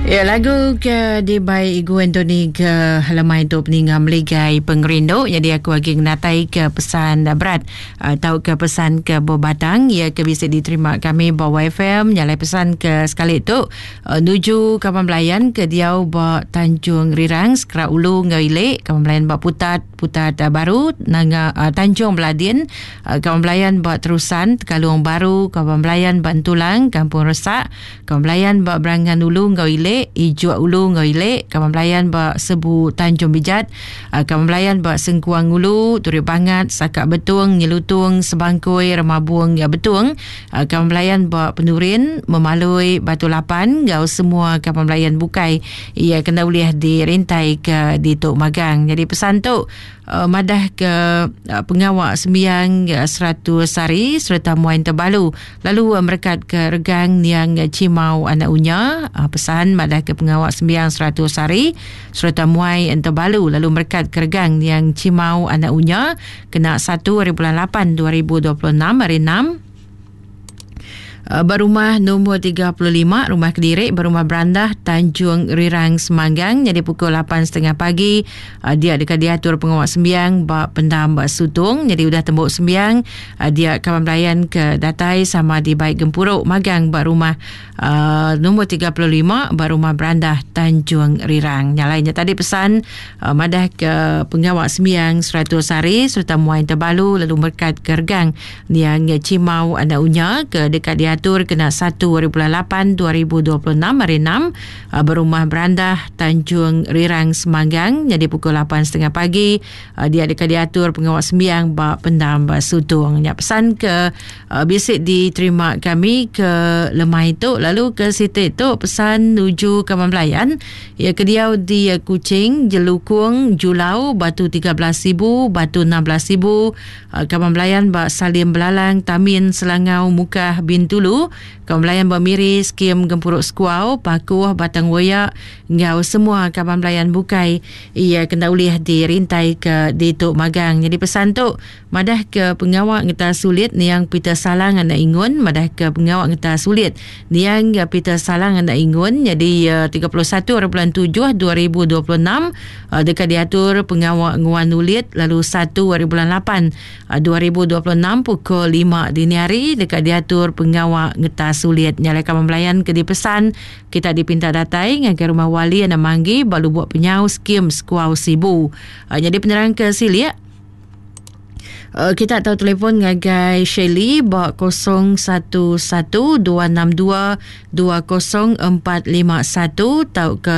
Ya, lagu ke di by Igu Anthony ke lemai tu peninga meligai pengerindu. Jadi aku lagi natai ke pesan berat atau ke pesan ke Bobatang. Ya, ke bisa diterima kami bawa FM nyalai pesan ke sekali tu nuju Kampung Melayan ke Diau ba Tanjung Rirang Skra Ulu Ngawile Kampung Melayan ba Putat baru nanga Tanjung Beladin Kampung Melayan ba Terusan Kalung Baru Kampung Melayan Bantulang Kampung Resak Kampung Melayan ba Berangan Ulu Ngawile Ijua Ulu Ngawile Kampung Melayan ba Sebu Tanjung Bijat Kampung Melayan ba Sengkuang Ulu Turip Bangat Sakak Betung Nyelutung Sebangkoi Remabuang ya Betung Kampung Melayan ba Penurin Memalui Batu Lapan Gau semua Kampung Melayan Bukai ia kena boleh dirintai ke di Tok Magang. Jadi pesan tu madah ke pengawak sembiang 100 hari serta muain terbalu lalu merekat ke regang yang Cimau anak unya pesan madah ke pengawak sembiang 100 hari serta muai terbalu lalu merekat ke regang yang Cimau anak unya kena 1 bulan 8 2026 hari 6 berumah nombor 35 Rumah Kedirik berumah Berandah Tanjung Rirang Semanggang. Jadi pukul 8.30 pagi dia dekat diatur pengawak sembiang bak pendam bak sutung. Jadi udah tembuk sembiang dia kawan melayan ke datai sama di Baik Gempuruk Magang bak rumah nombor 35 bak rumah Berandah Tanjung Rirang. Yang lainnya tadi pesan madah ke pengawak sembiang 100 hari serta muain terbalu lalu berkat ke regang yang Cimau anak unya ke dekat dia atur kena 1 bulan 8 2026 hari 6 berumah Berandah Tanjung Rirang Semanggang. Jadi pukul 8.30 pagi dia dekat diatur pengawak sembiang bak pendam bak sutung. Ya, pesan ke bisik diterima kami ke lemah itu lalu ke situ itu pesan nuju Kampung Melayan ya ke Diau di Kuching Jelukung Julau Batu 13,000 Batu 16,000 Kampung Melayan bak Salim Belalang Tamin Selangau Mukah Bintulu Kampung Melayan Bamiris Kim Gempuruk Skuau Pakuh Batang Woyak ngau semua Kampung Melayan Bukai ia kena ulih dirintai ke di Tok Magang. Jadi pesan tu madah ke pengawak ngeta sulit niang pita salang anak ingun madah ke pengawak ngeta sulit niang pita salang anak ingun. Jadi 31 bulan 7 2026 dekat diatur pengawak nguan ulit lalu 1 bulan 8 2026 pukul 5 dini hari dekat diatur pengawak ngeta sulit nyalai Kampung Melayan ke dipesan kita dipinta datai ngagai rumah wali yang manggi balu buat penyau skim skuau sibu. Jadi penerang ke sili kita tahu telefon ngagai Shelly bak 0112622041 tahu ke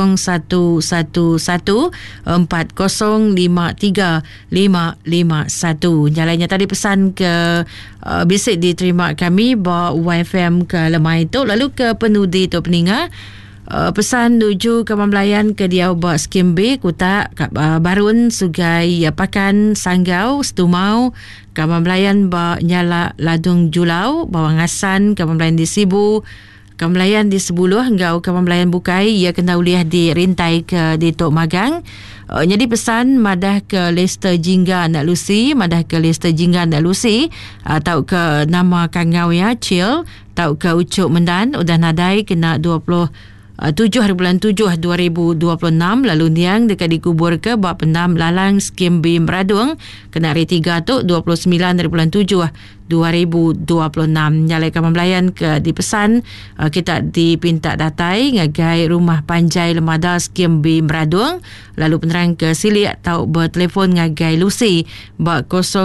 0111405351. Jalannya tadi pesan ke bisik diterima kami bak YFM ke lemah itu lalu ke penudi tu peninga pesan nuju Kampung Melayan ke Diau bak skim B Kutak Barun Sugai Pakan Sanggau Setumau Kampung Melayan bak Nyala Ladung Julau Bawang Asan Kampung Melayan di Sibu Kampung Melayan di Sebuluh Enggau Kampung Melayan Bukai ia kena uliah dirintai ke di Tok Magang. Jadi pesan madah ke Lester Jingga Anak Lucy madah ke Lester Jingga Anak Lucy tahu ke nama Kangau ya Cil tahu ke Ucuk Mendan udah nadai kena 7 bulan 7 2026 lalu niang dekat dikubur ke bak pendam lalang skim B Meradung kena hari 3 tu 29 bulan 7 2026. Nyalai Kampung Melayan ke dipesan kita dipinta datai ngagai rumah Panjai Lemada skim B Meradung lalu penerang ke sili atau bertelefon ngagai Lucy bak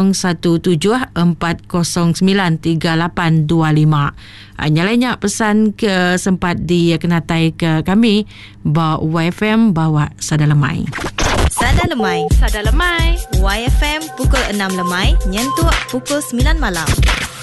0174093825. Nyalainya pesan ke sempat di kenatai ke kami bawa YFM bawa Sada Lemai. Sada Lemai YFM pukul 6 lemai nyentuh pukul 9 malam.